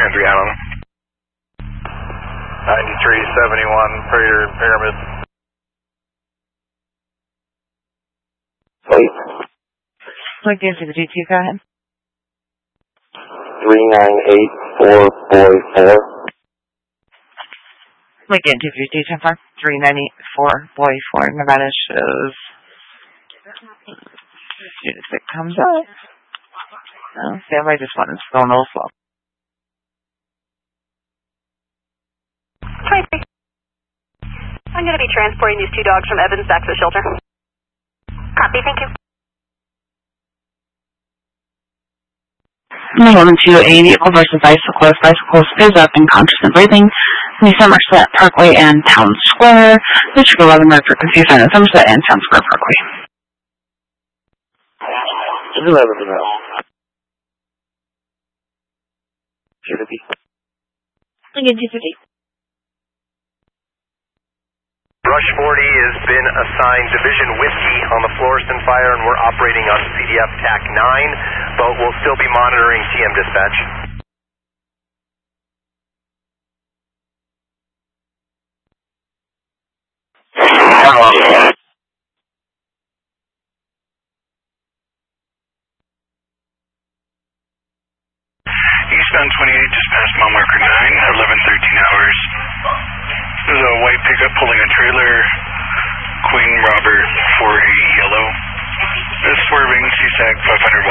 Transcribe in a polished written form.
Henry Allen. 9371 Prater Pyramid. Wait. What gives you the GT, go ahead. 3984 boy 4. Lincoln 250 10 5 3984 boy 4 Nevada shows. As soon as it comes up. Oh, standby just one is going a little slow. 23. I'm going to be transporting these two dogs from Evans back to the shelter. Copy, thank you. 91280 versus Bicyclist. Bicyclist is up and conscious and breathing. Somerset Parkway and Town Square. Michigan 11 Mercury confused on Somerset and Town Square Parkway. 11 now. Lincoln 250. Rush 40 has been assigned Division Whiskey on the Floreston fire, and we're operating on CDF TAC 9, but we'll still be monitoring TM dispatch. Eastbound 28, just past mile marker 9, 11:13 hours. There's a white pickup pulling a trailer, Queen Robert 480 yellow. It's swerving CSAC 500